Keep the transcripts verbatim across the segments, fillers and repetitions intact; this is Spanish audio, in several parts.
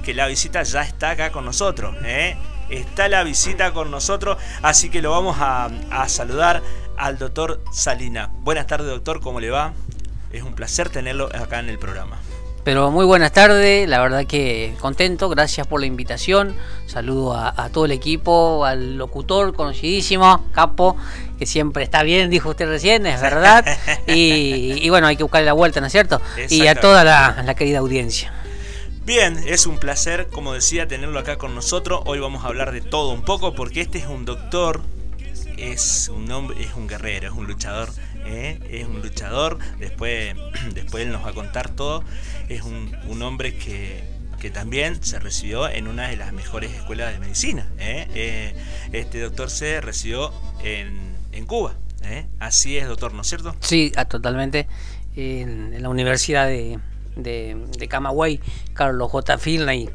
que la visita ya está acá con nosotros, ¿eh? Está la visita con nosotros, así que lo vamos a, a saludar al doctor Salina. Buenas tardes, doctor, ¿cómo le va? Es un placer tenerlo acá en el programa. Pero muy buenas tardes, la verdad que contento, gracias por la invitación. Saludo a, a todo el equipo, al locutor conocidísimo, Capo, que siempre está bien, dijo usted recién, es verdad. Y, y bueno, hay que buscarle la vuelta, ¿no es cierto? Y a toda la, la querida audiencia. Bien, es un placer, como decía, tenerlo acá con nosotros. Hoy vamos a hablar de todo un poco, porque este es un doctor, es un hombre, es un guerrero, es un luchador. ¿Eh? Es un luchador, después, después él nos va a contar todo. Es un, un hombre que, que también se recibió en una de las mejores escuelas de medicina. ¿eh? Eh, este doctor se recibió en, en Cuba. ¿eh? Así es, doctor, ¿no es cierto? Sí, totalmente. En, en la Universidad de, de, de Camagüey, Carlos J. Finlay.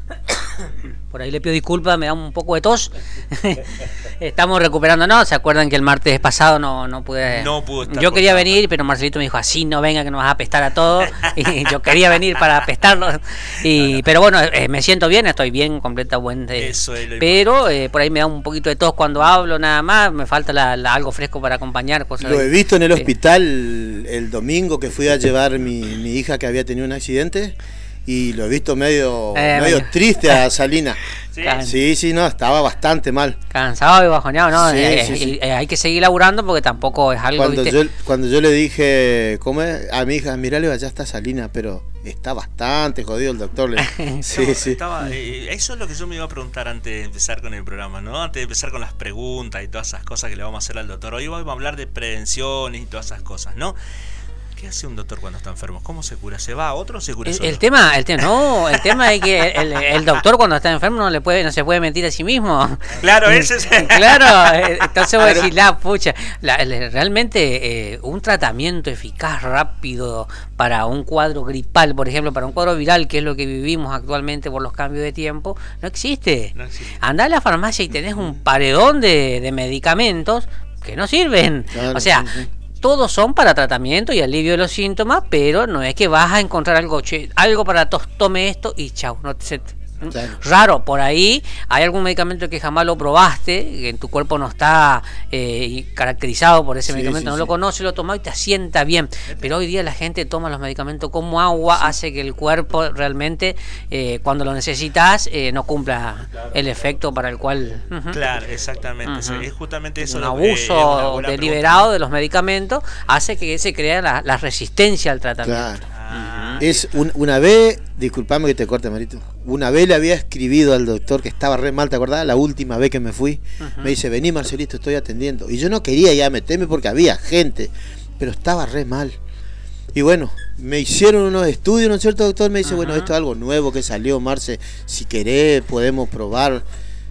Por ahí le pido disculpas, me da un poco de tos. Estamos recuperándonos. ¿Se acuerdan que el martes pasado no, no pude? No pude estar. Yo quería venir, pero Marcelito me dijo, así no venga que nos vas a apestar a todos. Y yo quería venir para apestarlos. Y, no, no. Pero bueno, eh, me siento bien, estoy bien, completa, buen. Eh, Eso es lo pero eh, por ahí me da un poquito de tos cuando hablo, nada más. Me falta la, la, algo fresco para acompañar. Cosas lo de, he visto en el eh, hospital el, el domingo que fui a llevar mi, mi hija que había tenido un accidente. Y lo he visto medio, eh, medio triste a Salina. ¿Sí? sí, sí, no, estaba bastante mal. Cansado y bajoneado, ¿no? Sí, eh, sí, sí. Eh, hay que seguir laburando porque tampoco es algo... Cuando, yo, cuando yo le dije, ¿cómo es? A mi hija, mirale, ya está Salina, pero está bastante jodido el doctor. Le... sí, estaba, sí. Estaba, eh, eso es lo que yo me iba a preguntar antes de empezar con el programa, ¿no? Antes de empezar con las preguntas y todas esas cosas que le vamos a hacer al doctor. Hoy vamos a hablar de prevenciones y todas esas cosas, ¿no? ¿Qué hace un doctor cuando está enfermo? ¿Cómo se cura? ¿Se va a otro o se cura el, solo? El tema, el tema, no, el tema es que el, el doctor cuando está enfermo no le puede, no se puede mentir a sí mismo. Claro, ese es. Claro, entonces voy a decir, la pucha, la, realmente eh, un tratamiento eficaz, rápido para un cuadro gripal, por ejemplo, para un cuadro viral, que es lo que vivimos actualmente por los cambios de tiempo, no existe. No existe. Andá a la farmacia y tenés un paredón de, de medicamentos que no sirven. Claro, o sea, sí, sí. Todos son para tratamiento y alivio de los síntomas, pero no es que vas a encontrar algo, che, algo para tos, tome esto y chau. No te, claro. Raro, por ahí hay algún medicamento que jamás lo probaste, que en tu cuerpo no está eh, caracterizado por ese sí, medicamento, sí, no sí. lo conoces, lo tomas y te asienta bien. Pero hoy día la gente toma los medicamentos como agua, sí. hace que el cuerpo realmente, eh, cuando lo necesitas, eh, no cumpla claro. el efecto para el cual... Uh-huh. Claro, exactamente. Uh-huh. Es justamente eso. Un abuso que, deliberado pregunta. de los medicamentos hace que se crea la, la resistencia al tratamiento. Claro. Uh-huh. Es un, una vez, disculpame que te corte, Marito, una vez le había escribido al doctor que estaba re mal, ¿te acordás? La última vez que me fui, uh-huh. me dice, vení Marcelito, estoy atendiendo. Y yo no quería ya meterme porque había gente, pero estaba re mal. Y bueno, me hicieron unos estudios, ¿no es cierto, doctor? Me dice, uh-huh. bueno, esto es algo nuevo que salió, Marce, si querés podemos probar.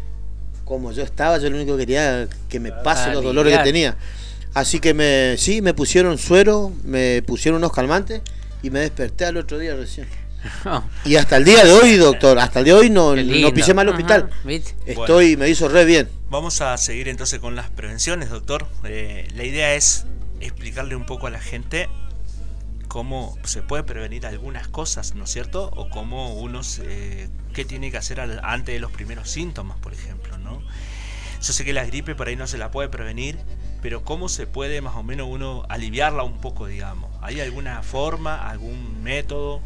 Como yo estaba, yo lo único que quería que me pasen los dolores que tenía. Así que me, sí, me pusieron suero, me pusieron unos calmantes y me desperté al otro día recién. Oh. Y hasta el día de hoy, doctor, hasta el día de hoy no, no pisé más al hospital. Uh-huh. Estoy, bueno, me hizo re bien. Vamos a seguir entonces con las prevenciones, doctor. Eh, la idea es explicarle un poco a la gente cómo se puede prevenir algunas cosas, ¿no es cierto? O cómo uno se, qué tiene que hacer al, antes de los primeros síntomas, por ejemplo, ¿no? Yo sé que la gripe por ahí no se la puede prevenir, pero ¿cómo se puede más o menos uno aliviarla un poco, digamos? ¿Hay alguna forma, algún método?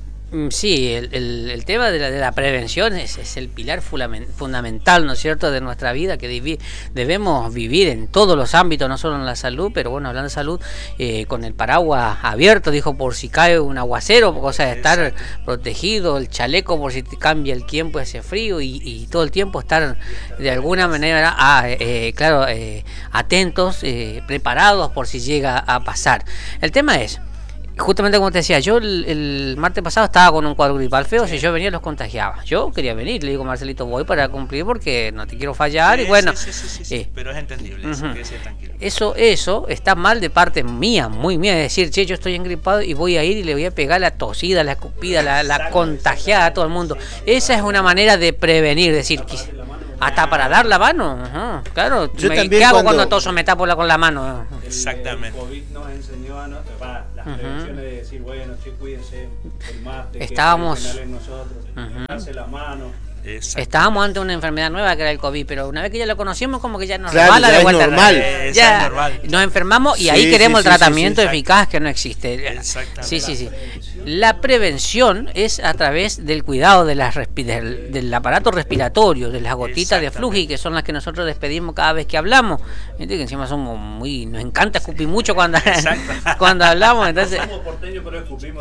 Sí, el, el, el tema de la, de la prevención es, es el pilar fundamental, ¿no es cierto?, de nuestra vida, que debi, debemos vivir en todos los ámbitos, no solo en la salud, pero bueno, hablando de salud, eh, con el paraguas abierto, dijo, por si cae un aguacero, cosa de estar Exacto. protegido, el chaleco por si te cambia el tiempo, ese frío, y, y todo el tiempo estar de alguna manera, ah, eh, claro, eh, atentos, eh, preparados por si llega a pasar. El tema es, justamente como te decía, yo el, el martes pasado estaba con un cuadro gripal feo, sí. si yo venía los contagiaba. Yo quería venir, le digo, Marcelito, voy para cumplir porque no te quiero fallar. Sí, y bueno, sí, sí, sí, sí, eh, pero es entendible, uh-huh. eso, que sea tranquilo. Eso, eso está mal de parte mía, muy mía, de decir, che, yo estoy engripado y voy a ir y le voy a pegar la tosida, la escupida, la, la contagiada a todo el mundo. Esa es una manera de prevenir, decir, hasta para dar la mano, uh-huh. claro. Yo me, también ¿Qué hago cuando... cuando toso me tapo la, con la mano? Exactamente. El COVID nos enseñó a no, para las uh-huh. prevenciones de decir, bueno, che, cuídense, el mate, estábamos, que nosotros. darse la mano. Estábamos ante una enfermedad nueva que era el COVID, pero una vez que ya lo conocimos, como que ya nos claro, resbala ya de vuelta. es normal. Ya, ya es normal. Nos enfermamos y sí, ahí queremos sí, el tratamiento sí, sí, eficaz que no existe. Exactamente. Sí, sí, sí. La prevención es a través del cuidado de las del, del aparato respiratorio, de las gotitas de Fluji, que son las que nosotros despedimos cada vez que hablamos. Viste que encima somos muy, nos encanta escupir mucho cuando, cuando hablamos. Entonces, somos porteños, pero escupimos.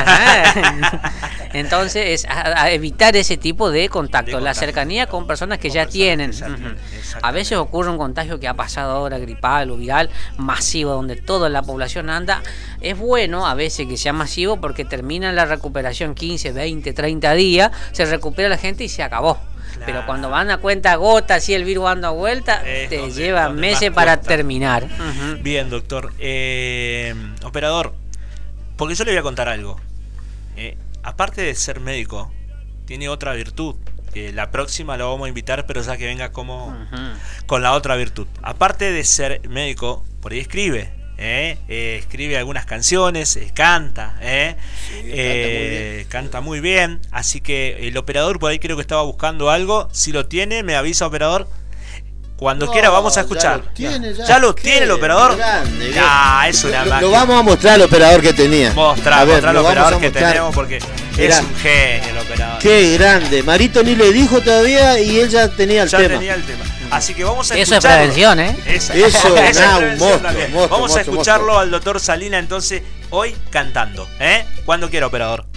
Entonces es a, a evitar ese tipo de contacto, de contacto, la cercanía con personas que con ya personas tienen. Uh-huh. A veces ocurre un contagio que ha pasado ahora, gripal o viral, masivo, donde toda la población anda. Es bueno a veces que sea masivo porque termina la recuperación quince, veinte, treinta días, se recupera la gente y se acabó. Claro. Pero cuando van a cuenta gotas y el virus anda a vuelta, es te donde, lleva donde meses para cuesta. terminar. Uh-huh. Bien, doctor. Eh, operador, porque yo le voy a contar algo. Eh, aparte de ser médico, tiene otra virtud. Eh, la próxima lo vamos a invitar, pero ya que venga como uh-huh. con la otra virtud. Aparte de ser médico, por ahí escribe. Eh, eh, escribe algunas canciones, eh, canta, eh, sí, eh, canta, muy bien. canta muy bien. Así que el operador por ahí creo que estaba buscando algo. Si lo tiene, me avisa, operador. Cuando no, quiera vamos a escuchar. Ya lo tiene, ya. ¿Ya lo tiene el operador? Grande, ah, es una lo, máquina. Lo vamos a mostrar al operador que tenía. Mostrar, mostrar al operador que tenemos porque Mirá, es un genio el operador. Qué grande. Marito ni le dijo todavía y él ya tenía el ya tema. tenía el tema. Así que vamos a Eso escucharlo. es prevención, ¿eh? Esa, eso es nah, un monstruo, monstruo, Vamos monstruo, a escucharlo monstruo. al doctor Salina entonces hoy cantando. ¿eh? Cuando quiera, operador.